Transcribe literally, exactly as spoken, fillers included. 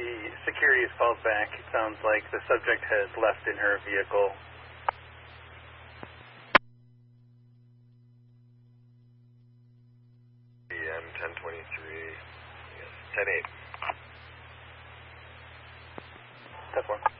The security has called back. It sounds like the subject has left in her vehicle. P M ten twenty-three, yes, ten eight. ten four.